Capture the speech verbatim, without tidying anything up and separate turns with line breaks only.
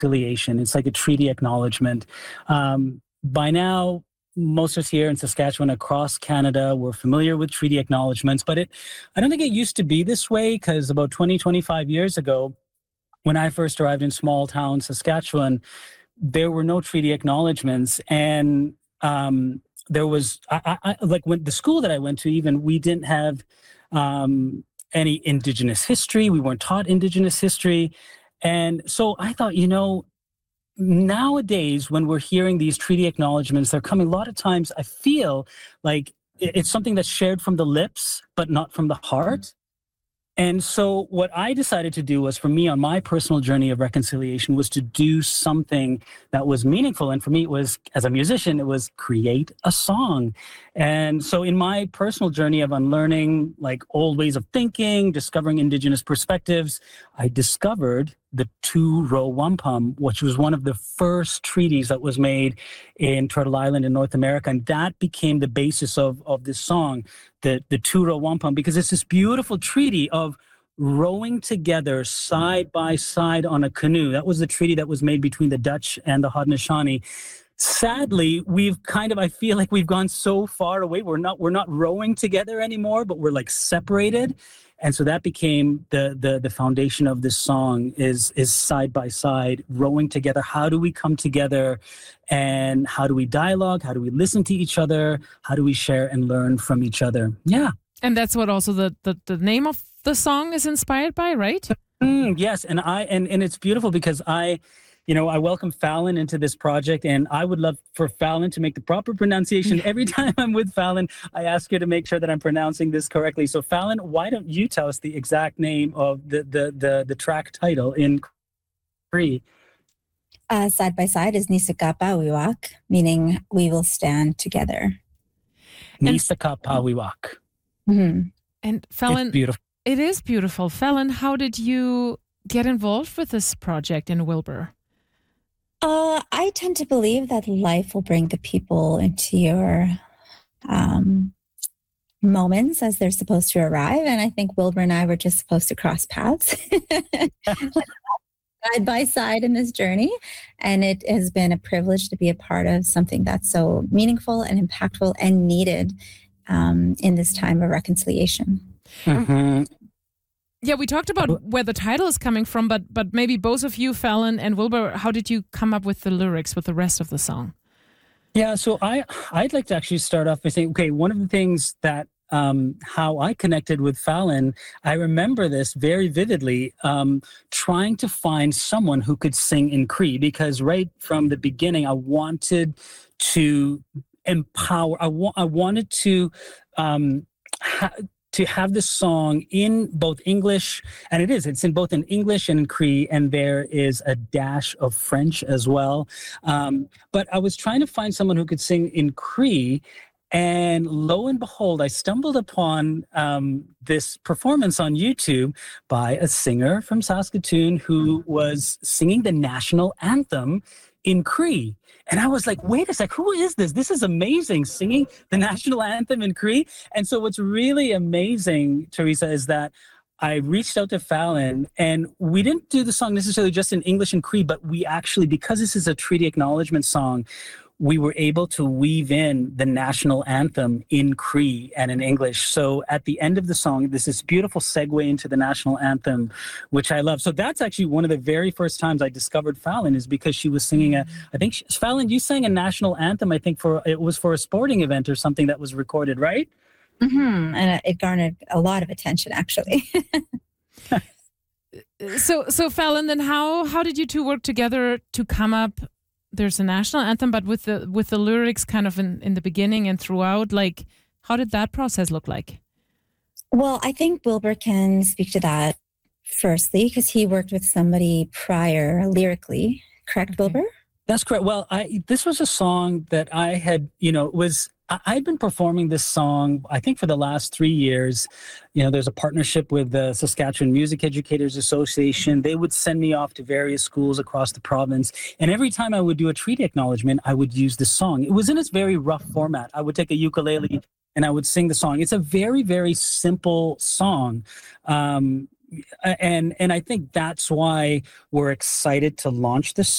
reconciliation. It's like a treaty acknowledgement. Um, by now, most of us here in Saskatchewan, across Canada, we're familiar with treaty acknowledgements, but it, I don't think it used to be this way, because about twenty, twenty-five years ago, when I first arrived in small town Saskatchewan, there were no treaty acknowledgements. And um, there was, I, I, like when the school that I went to, even, we didn't have um, any Indigenous history. We weren't taught Indigenous history. And so I thought, you know, nowadays, when we're hearing these treaty acknowledgements, they're coming a lot of times, I feel like it's something that's shared from the lips, but not from the heart. And so what I decided to do was, for me, on my personal journey of reconciliation, was to do something that was meaningful. And for me, it was, as a musician, it was create a song. And so in my personal journey of unlearning like old ways of thinking, discovering Indigenous perspectives, I discovered the two-row wampum, which was one of the first treaties that was made in Turtle Island in North America. And that became the basis of, of this song, the, the two-row wampum, because it's this beautiful treaty of rowing together side by side on a canoe. That was the treaty that was made between the Dutch and the Haudenosaunee. Sadly, we've kind of, I feel like we've gone so far away. We're not, we're not rowing together anymore, but we're like separated. And so that became the the the foundation of this song, is is side by side, rowing together. How do we come together, and how do we dialogue? How do we listen to each other? How do we share and learn from each other? Yeah.
And that's what also the, the, the name of the song is inspired by, right?
Mm, yes. And I and, and it's beautiful because I, you know, I welcome Fallon into this project, and I would love for Fallon to make the proper pronunciation. Every time I'm with Fallon, I ask her to make sure that I'm pronouncing this correctly. So Fallon, why don't you tell us the exact name of the the the, the track title in Cree?
Uh, side by side is Nisakapawiwak, meaning we will stand together.
Nisakapawiwak.
Mm-hmm.
And Fallon,
it's beautiful.
It is beautiful. Fallon, how did you get involved with this project in Wilbur?
Uh, I tend to believe that life will bring the people into your um, moments as they're supposed to arrive. And I think Wilbur and I were just supposed to cross paths side by side in this journey. And it has been a privilege to be a part of something that's so meaningful and impactful and needed um, in this time of reconciliation.
Mm-hmm.
Yeah, we talked about where the title is coming from, but but maybe both of you, Fallon and Wilbur, how did you come up with the lyrics, with the rest of the song?
Yeah, so I, I'd like to actually start off by saying, okay, one of the things that, um, how I connected with Fallon, I remember this very vividly, um, trying to find someone who could sing in Cree, because right from the beginning, I wanted to empower, I, wa- I wanted to... Um, ha- to have this song in both English, and it is, it's in both in English and in Cree, and there is a dash of French as well. Um, but I was trying to find someone who could sing in Cree, and lo and behold, I stumbled upon um, this performance on YouTube by a singer from Saskatoon who was singing the national anthem in Cree. And I was like, wait a sec, who is this? This is amazing, singing the national anthem in Cree. And so what's really amazing, Teresa, is that I reached out to Fallon, and we didn't do the song necessarily just in English and Cree, but we actually, because this is a treaty acknowledgement song, we were able to weave in the national anthem in Cree and in English. So at the end of the song, there's this beautiful segue into the national anthem, which I love. So that's actually one of the very first times I discovered Fallon, is because she was singing a, I think, she, Fallon, you sang a national anthem, I think for, it was for a sporting event or something that was recorded, right?
Mm-hmm. And it garnered a lot of attention, actually.
so, so Fallon, then how, how did you two work together to come up? There's a national anthem, but with the with the lyrics kind of in, in the beginning and throughout, like, how did that process look like?
Well, I think Wilbur can speak to that firstly, because he worked with somebody prior lyrically. Correct,
Okay.
Wilbur?
That's correct. Well, I this was a song that I had, you know, was I- I'd been performing this song, I think, for the last three years. You know, there's a partnership with the Saskatchewan Music Educators Association. They would send me off to various schools across the province. And every time I would do a treaty acknowledgement, I would use this song. It was in its very rough format. I would take a ukulele and I would sing the song. It's a very, very simple song. Um, and, and I think that's why we're excited to launch this